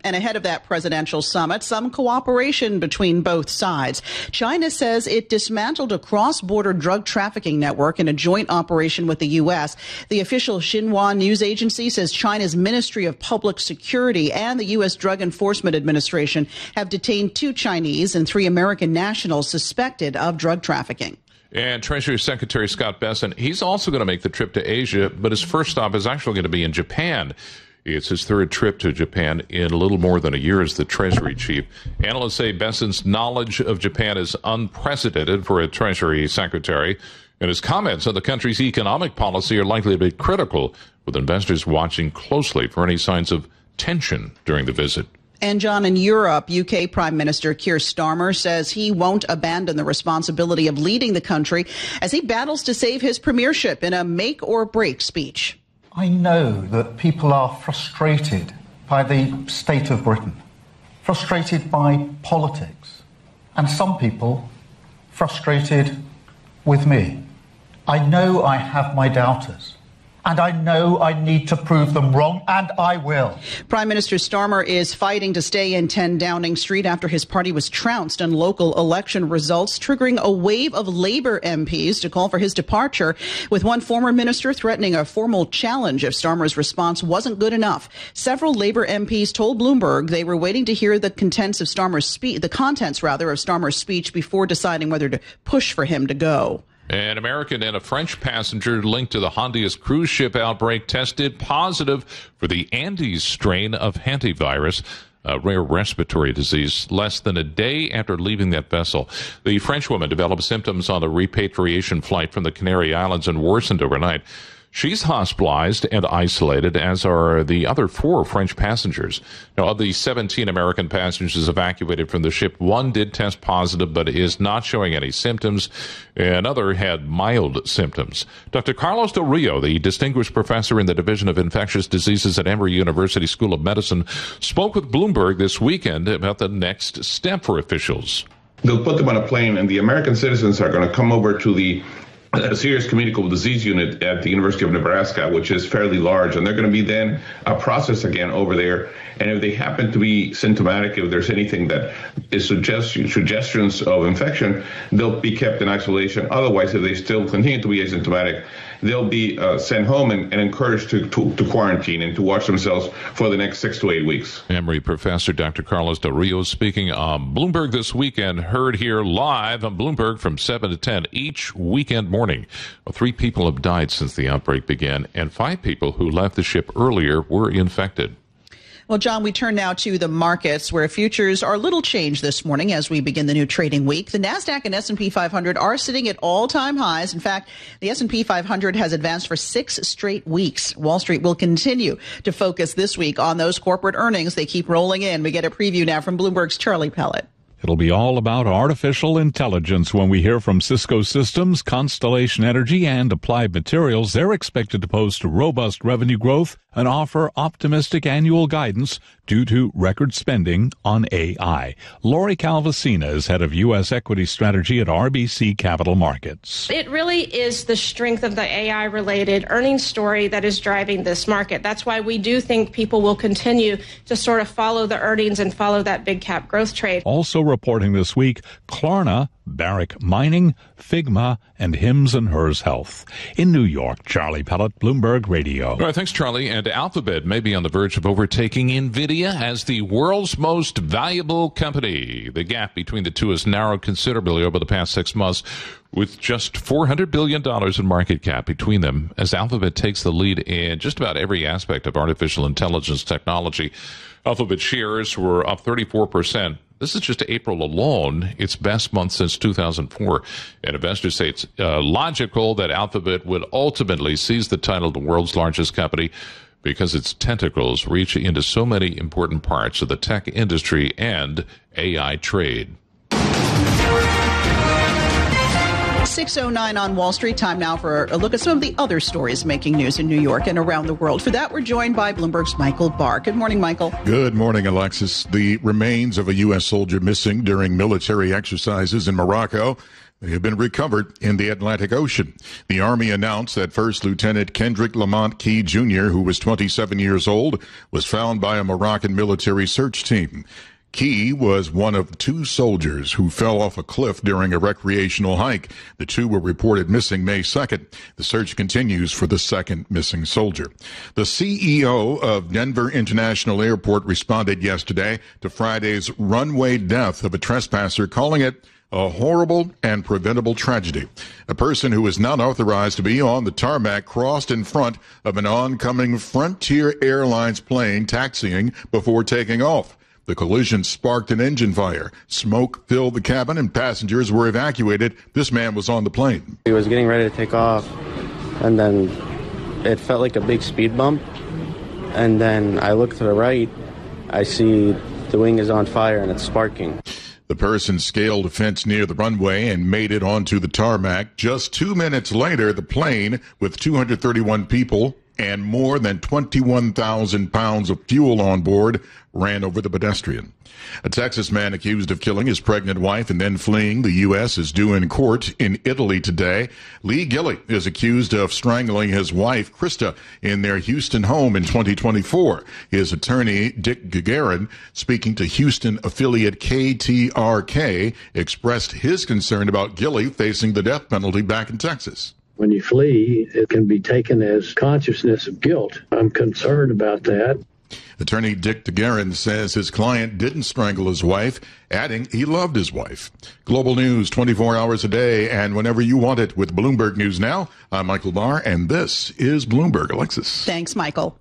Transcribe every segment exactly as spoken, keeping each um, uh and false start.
And ahead of that presidential summit, some cooperation between both sides. China says it dismantled a cross-border drug trafficking network in a joint operation with the U S. The official Xinhua news agency says China's Ministry of Public Security and the U S Drug Enforcement Administration have detained two Chinese and three American nationals suspected of drug trafficking. And Treasury Secretary Scott Bessent, he's also going to make the trip to Asia, but his first stop is actually going to be in Japan. It's his third trip to Japan in a little more than a year as the Treasury chief. Analysts say Bessent's knowledge of Japan is unprecedented for a Treasury Secretary, and his comments on the country's economic policy are likely to be critical, with investors watching closely for any signs of tension during the visit. And, John, in Europe, U K Prime Minister Keir Starmer says he won't abandon the responsibility of leading the country as he battles to save his premiership in a make-or-break speech. I know that people are frustrated by the state of Britain, frustrated by politics, and some people frustrated with me. I know I have my doubters. And I know I need to prove them wrong, and I will. Prime Minister Starmer is fighting to stay in ten Downing Street after his party was trounced in local election results, triggering a wave of Labour M Ps to call for his departure, with one former minister threatening a formal challenge if Starmer's response wasn't good enough. Several Labour M Ps told Bloomberg they were waiting to hear the contents of Starmer's speech, the contents rather of Starmer's speech before deciding whether to push for him to go. An American and a French passenger linked to the Honduras cruise ship outbreak tested positive for the Andes strain of hantavirus, a rare respiratory disease, less than a day after leaving that vessel. The French woman developed symptoms on a repatriation flight from the Canary Islands and worsened overnight. She's hospitalized and isolated, as are the other four French passengers. Now, of the seventeen American passengers evacuated from the ship, one did test positive but is not showing any symptoms. Another had mild symptoms. Doctor Carlos Del Rio, the distinguished professor in the Division of Infectious Diseases at Emory University School of Medicine, spoke with Bloomberg this weekend about the next step for officials. They'll put them on a plane, and the American citizens are going to come over to the a serious communicable disease unit at the University of Nebraska, which is fairly large, and they're going to be then uh, processed again over there. And if they happen to be symptomatic, if there's anything that is suggest- suggestions of infection, they'll be kept in isolation. Otherwise, if they still continue to be asymptomatic, they'll be uh, sent home and, and encouraged to, to, to quarantine and to watch themselves for the next six to eight weeks. Emory professor Doctor Carlos Del Rio speaking on Bloomberg This Weekend, heard here live on Bloomberg from seven to ten each weekend morning. Well, three people have died since the outbreak began, and five people who left the ship earlier were infected. Well, John, we turn now to the markets, where futures are a little changed this morning as we begin the new trading week. The NASDAQ and S and P five hundred are sitting at all-time highs. In fact, the S and P five hundred has advanced for six straight weeks. Wall Street will continue to focus this week on those corporate earnings. They keep rolling in. We get a preview now from Bloomberg's Charlie Pellet. It'll be all about artificial intelligence when we hear from Cisco Systems, Constellation Energy, and Applied Materials. They're expected to post robust revenue growth and offer optimistic annual guidance due to record spending on A I. Lori Calvasina is head of U S equity strategy at R B C Capital Markets. It really is the strength of the A I-related earnings story that is driving this market. That's why we do think people will continue to sort of follow the earnings and follow that big cap growth trade. Also reporting this week, Klarna, Barrick Mining, Figma, and Hims and Hers Health. In New York, Charlie Pellet, Bloomberg Radio. All right, thanks, Charlie. And Alphabet may be on the verge of overtaking NVIDIA as the world's most valuable company. The gap between the two has narrowed considerably over the past six months, with just four hundred billion dollars in market cap between them, as Alphabet takes the lead in just about every aspect of artificial intelligence technology. Alphabet shares were up thirty-four percent. This is just April alone, its best month since two thousand four. And investors say it's uh, logical that Alphabet would ultimately seize the title of the world's largest company because its tentacles reach into so many important parts of the tech industry and A I trade. six oh nine on Wall Street. Time now for a look at some of the other stories making news in New York and around the world. For that, we're joined by Bloomberg's Michael Barr. Good morning, Michael. Good morning, Alexis. The remains of a U S soldier missing during military exercises in Morocco. They have been recovered in the Atlantic Ocean. The Army announced that First Lieutenant Kendrick Lamont Key Junior, who was twenty-seven years old, was found by a Moroccan military search team. Key was one of two soldiers who fell off a cliff during a recreational hike. The two were reported missing May second. The search continues for the second missing soldier. The C E O of Denver International Airport responded yesterday to Friday's runway death of a trespasser, calling it a horrible and preventable tragedy. A person who is not authorized to be on the tarmac crossed in front of an oncoming Frontier Airlines plane taxiing before taking off. The collision sparked an engine fire. Smoke filled the cabin and passengers were evacuated. This man was on the plane. He was getting ready to take off, and then it felt like a big speed bump. And then I look to the right, I see the wing is on fire and it's sparking. The person scaled a fence near the runway and made it onto the tarmac. Just two minutes later, the plane, with two hundred thirty-one people and more than twenty-one thousand pounds of fuel on board, ran over the pedestrian. A Texas man accused of killing his pregnant wife and then fleeing the U S is due in court in Italy today. Lee Gilley is accused of strangling his wife, Krista, in their Houston home in twenty twenty-four. His attorney, Dick Gagarin, speaking to Houston affiliate K T R K, expressed his concern about Gilley facing the death penalty back in Texas. When you flee, it can be taken as consciousness of guilt. I'm concerned about that. Attorney Dick Gagarin says his client didn't strangle his wife, adding he loved his wife. Global news twenty-four hours a day and whenever you want it with Bloomberg News Now. I'm Michael Barr, and this is Bloomberg. Alexis. Thanks, Michael.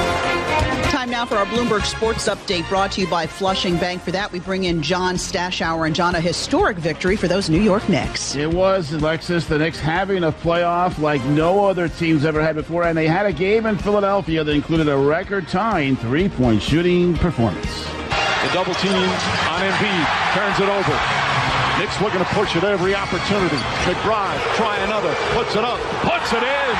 Time now for our Bloomberg Sports Update, brought to you by Flushing Bank. For that, we bring in John Stashower. And John, a historic victory for those New York Knicks. It was, Alexis, the Knicks having a playoff like no other team's ever had before. And they had a game in Philadelphia that included a record-tying three-point shooting performance. The double team on Embiid turns it over. Knicks looking to push it every opportunity. McBride, try another, puts it up, puts it in.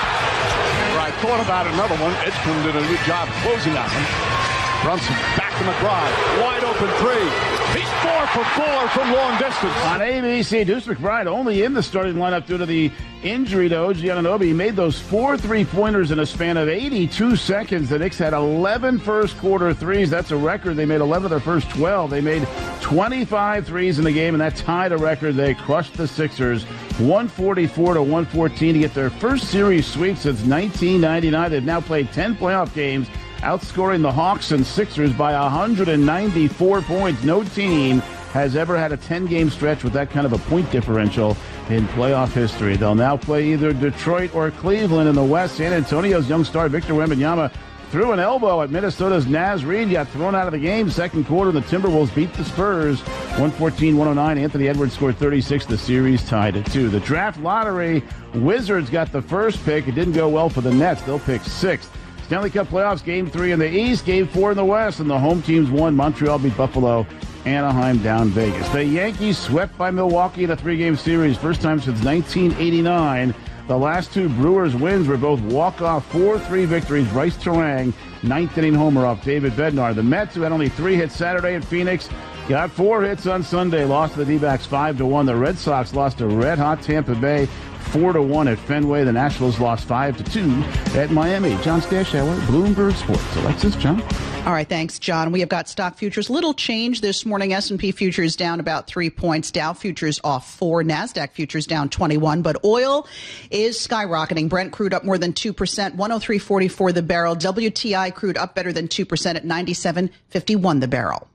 I thought about another one. Edgecombe did a good job closing on him. Brunson back to McBride. Wide open three. He's four for four from long distance. On A B C, Deuce McBride only in the starting lineup due to the injury to O G Anunoby. He made those four three-pointers in a span of eighty-two seconds. The Knicks had eleven first-quarter threes. That's a record. They made eleven of their first twelve. They made twenty-five threes in the game, and that tied a record. They crushed the Sixers one forty-four to one fourteen to get their first series sweep since nineteen ninety-nine. They've now played ten playoff games, outscoring the Hawks and Sixers by one hundred ninety-four points. No team has ever had a ten-game stretch with that kind of a point differential in playoff history. They'll now play either Detroit or Cleveland in the West. San Antonio's young star Victor Wembanyama threw an elbow at Minnesota's Naz Reid, got thrown out of the game. Second quarter, the Timberwolves beat the Spurs one fourteen to one oh nine. Anthony Edwards scored thirty-six. The series tied at two. The draft lottery, Wizards got the first pick. It didn't go well for the Nets. They'll pick sixth. Stanley Cup playoffs, game three in the East, game four in the West, and the home teams won. Montreal beat Buffalo, Anaheim down Vegas. The Yankees swept by Milwaukee in a three-game series, first time since nineteen eighty-nine. The last two Brewers wins were both walk-off four three victories. Bryce Terang, ninth inning homer off David Bednar. The Mets, who had only three hits Saturday in Phoenix, got four hits on Sunday, lost to the D-backs five to one. The Red Sox lost to red-hot Tampa Bay four to one at Fenway. The Nationals lost five to two at Miami. John Stashower, Bloomberg Sports. Alexis, John. All right, thanks, John. We have got stock futures. Little change this morning. S and P futures down about three points. Dow futures off four. NASDAQ futures down twenty-one. But oil is skyrocketing. Brent crude up more than two percent, one oh three forty-four the barrel. W T I crude up better than two percent at ninety-seven fifty-one the barrel.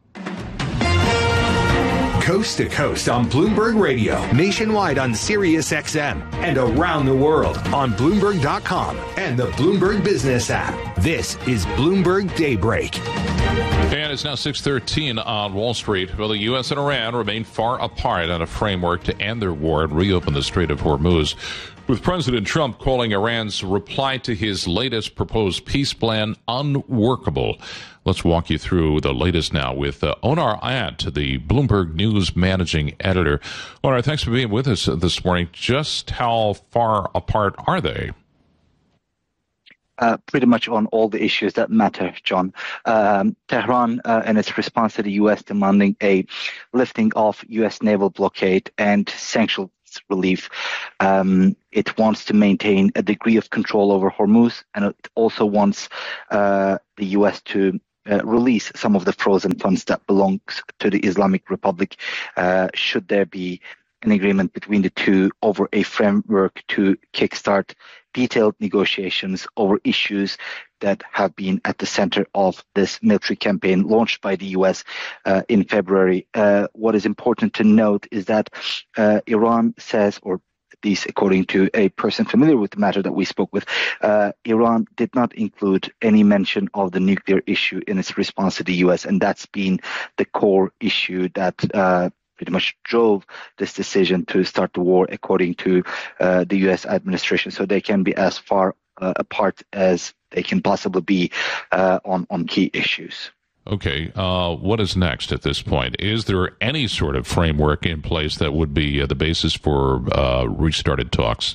Coast to coast on Bloomberg Radio, nationwide on Sirius X M, and around the world on Bloomberg dot com and the Bloomberg Business app. This is Bloomberg Daybreak. And it's now six thirteen on Wall Street. Well, the U S and Iran remain far apart on a framework to end their war and reopen the Strait of Hormuz, with President Trump calling Iran's reply to his latest proposed peace plan unworkable. Let's walk you through the latest now with uh, Onar Ayat, the Bloomberg News managing editor. Onar, thanks for being with us this morning. Just how far apart are they? Uh, pretty much on all the issues that matter, John. Um, Tehran, uh, in its response to the U S demanding a lifting of U S naval blockade and sanctions relief, um, it wants to maintain a degree of control over Hormuz, and it also wants uh, the U S to Uh, release some of the frozen funds that belongs to the Islamic Republic, uh, should there be an agreement between the two over a framework to kickstart detailed negotiations over issues that have been at the center of this military campaign launched by the U S uh, in February. Uh, what is important to note is that uh, Iran says, or at least according to a person familiar with the matter that we spoke with, uh, Iran did not include any mention of the nuclear issue in its response to the U S, and that's been the core issue that uh, pretty much drove this decision to start the war, according to uh, the U S administration. So they can be as far uh, apart as they can possibly be uh, on, on key issues. Okay, uh, what is next at this point? Is there any sort of framework in place that would be uh, the basis for uh, restarted talks?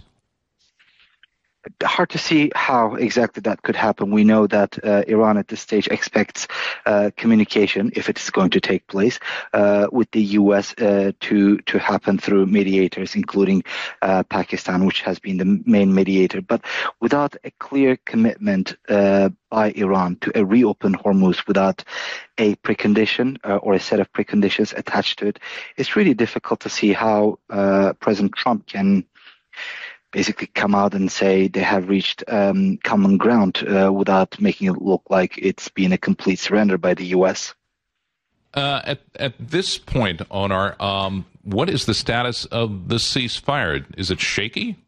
Hard to see how exactly that could happen. We know that uh, Iran at this stage expects uh, communication, if it is going to take place, uh, with the U S uh, to to happen through mediators, including uh, Pakistan, which has been the main mediator. But without a clear commitment uh, by Iran to a reopen Hormuz, without a precondition uh, or a set of preconditions attached to it, it's really difficult to see how uh, President Trump can basically come out and say they have reached um, common ground uh, without making it look like it's been a complete surrender by the U S. Uh, at at this point, Onar, um, what is the status of the ceasefire? Is it shaky?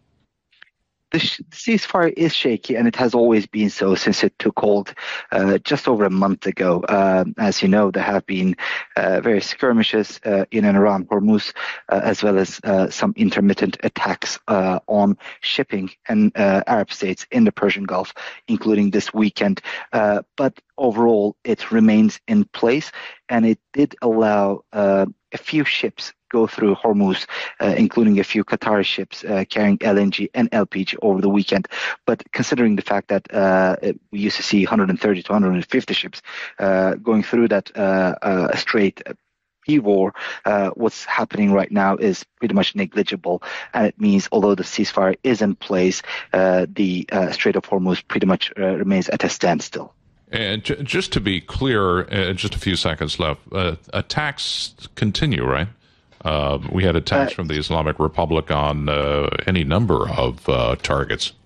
The ceasefire is shaky, and it has always been so since it took hold uh, just over a month ago. Uh, as you know, there have been uh, various skirmishes uh, in and around Hormuz, uh, as well as uh, some intermittent attacks uh, on shipping in uh, Arab states in the Persian Gulf, including this weekend. Uh, but overall, it remains in place, and it did allow uh, a few ships go through Hormuz, uh, including a few Qatari ships uh, carrying L N G and L P G over the weekend. But considering the fact that uh, we used to see one hundred thirty to one hundred fifty ships uh, going through that uh, uh, strait pre-war, uh, what's happening right now is pretty much negligible. And it means, although the ceasefire is in place, uh, the uh, Strait of Hormuz pretty much uh, remains at a standstill. And j- just to be clear, uh, just a few seconds left, uh, attacks continue, right? Uh, we had attacks uh, from the Islamic Republic on uh, any number of uh, targets.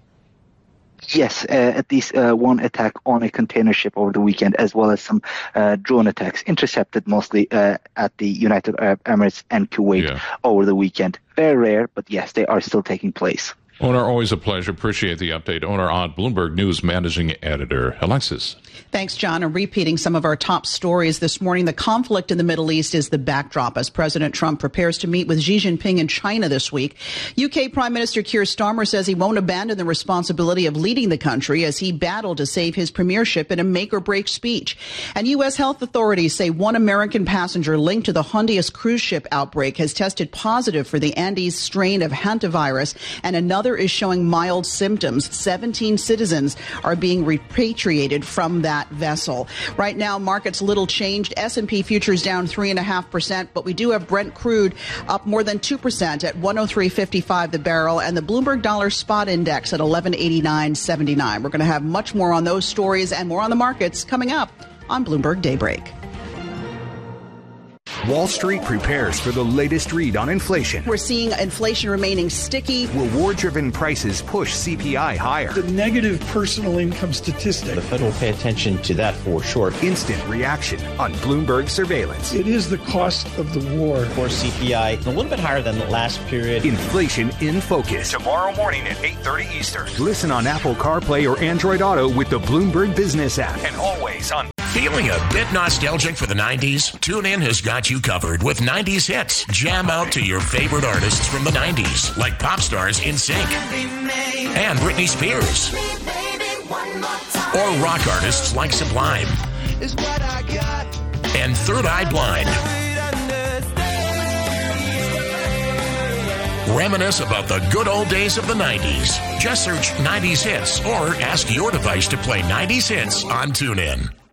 Yes, uh, at least uh, one attack on a container ship over the weekend, as well as some uh, drone attacks, intercepted mostly uh, at the United Arab Emirates and Kuwait yeah. over the weekend. Very rare, but yes, they are still taking place. Onar, always a pleasure. Appreciate the update. Onar Ott, Bloomberg News Managing Editor. Alexis. Thanks, John. And repeating some of our top stories this morning, the conflict in the Middle East is the backdrop as President Trump prepares to meet with Xi Jinping in China this week. U K Prime Minister Keir Starmer says he won't abandon the responsibility of leading the country as he battled to save his premiership in a make-or-break speech. And U S health authorities say one American passenger linked to the Honduras cruise ship outbreak has tested positive for the Andes strain of hantavirus, and another is showing mild symptoms. seventeen citizens are being repatriated from that vessel. Right now, markets little changed. S and P futures down three point five percent, but we do have Brent crude up more than two percent at one oh three fifty-five the barrel, and the Bloomberg Dollar Spot Index at eleven eighty-nine seventy-nine. We're going to have much more on those stories and more on the markets coming up on Bloomberg Daybreak. Wall Street prepares for the latest read on inflation. We're seeing inflation remaining sticky. Reward-driven prices push C P I higher. The negative personal income statistic. The Fed will pay attention to that for sure. Instant reaction on Bloomberg surveillance. It is the cost of the war. Core C P I a little bit higher than the last period. Inflation in focus. Tomorrow morning at eight thirty Eastern. Listen on Apple CarPlay or Android Auto with the Bloomberg Business app. And always on. Feeling a bit nostalgic for the nineties? TuneIn has got you covered with nineties hits. Jam out to your favorite artists from the nineties, like pop stars In Sync and Britney Spears, or rock artists like Sublime and Third Eye Blind. Reminisce about the good old days of the nineties. Just search nineties Hits or ask your device to play nineties Hits on TuneIn.